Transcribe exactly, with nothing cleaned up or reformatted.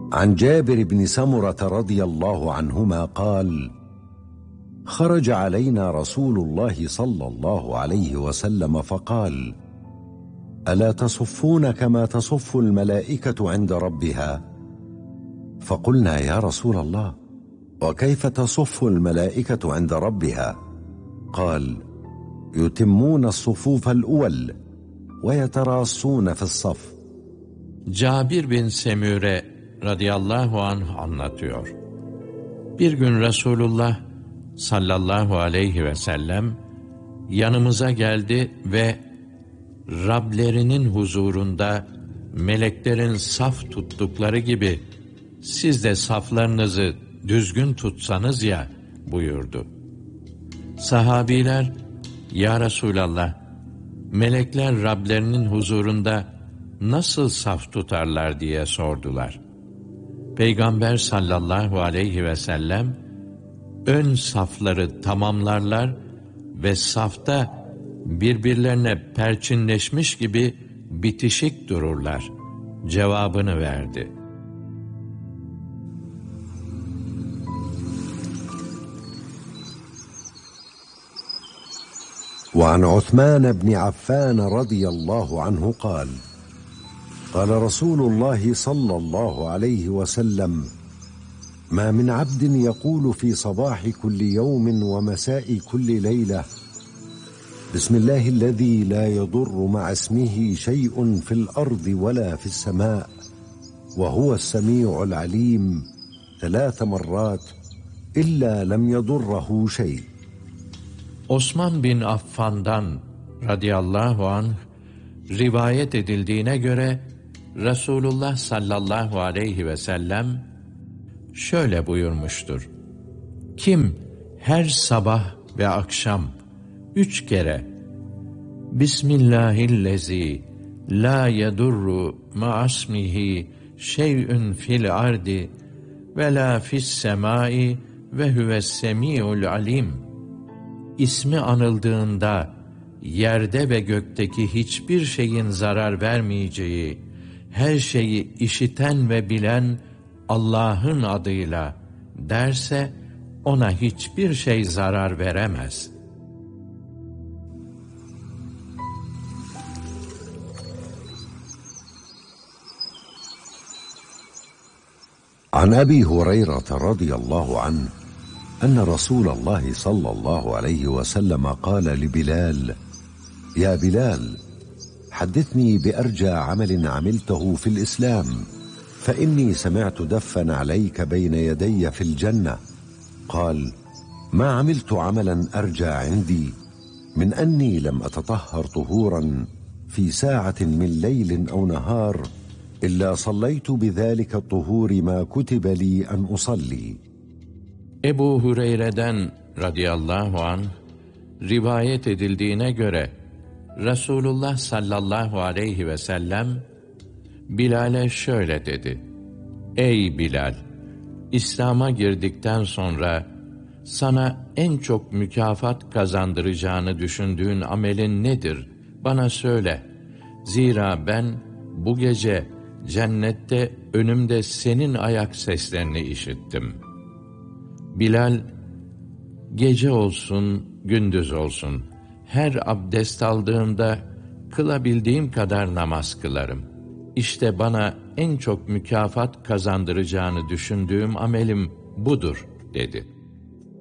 عن جابر بن سمرة رضي الله عنهما قال: خرج علينا رسول الله صلى الله عليه وسلم فقال: ألا تصفون كما تصف الملائكة عند ربها؟ فقلنا: يا رسول الله، وكيف تصف الملائكة عند ربها؟ قال: يتمون الصفوف الأول ويتراصون في الصف. Cabir bin Semüre radıyallahu anh anlatıyor. Bir gün Resulullah sallallahu aleyhi ve sellem yanımıza geldi ve Rablerinin huzurunda meleklerin saf tuttukları gibi siz de saflarınızı düzgün tutsanız ya buyurdu. Sahabiler, ya Resulallah, melekler Rablerinin huzurunda nasıl saf tutarlar diye sordular. Peygamber sallallahu aleyhi ve sellem ön safları tamamlarlar ve safta birbirlerine perçinleşmiş gibi bitişik dururlar cevabını verdi. وعن عثمان بن عفان رضي الله عنه قال: قال رسول الله صلى الله عليه وسلم: ما من عبد يقول في صباح كل يوم ومساء كل ليلة: بسم الله الذي لا يضر مع اسمه شيء في الأرض ولا في السماء وهو السميع العليم ثلاث مرات إلا لم يضره شيء. Osman bin Affan'dan radıyallahu anh rivayet edildiğine göre Resulullah sallallahu aleyhi ve sellem şöyle buyurmuştur: Kim her sabah ve akşam üç kere Bismillahillezî la yedurru ma'asmihi şey'ün fil ardi ve la fis semâi ve huves semî'ul alim İsmi anıldığında yerde ve gökteki hiçbir şeyin zarar vermeyeceği, her şeyi işiten ve bilen Allah'ın adıyla derse, ona hiçbir şey zarar veremez. عن أبي هريرة رضي الله عنه أن رسول الله صلى الله عليه وسلم قال لبلال: يا بلال، حدثني بأرجى عمل عملته في الإسلام، فإني سمعت دفا عليك بين يدي في الجنة. قال: ما عملت عملا أرجى عندي من أني لم أتطهر طهورا في ساعة من ليل أو نهار إلا صليت بذلك الطهور ما كتب لي أن أصلي. Ebu Hureyre'den radıyallahu anh rivayet edildiğine göre Resulullah sallallahu aleyhi ve sellem Bilal'e şöyle dedi: Ey Bilal! İslam'a girdikten sonra sana en çok mükafat kazandıracağını düşündüğün amelin nedir? Bana söyle. Zira ben bu gece cennette önümde senin ayak seslerini işittim. Bilal, gece olsun, gündüz olsun, her abdest aldığımda kılabildiğim kadar namaz kılarım. İşte bana en çok mükafat kazandıracağını düşündüğüm amelim budur, dedi.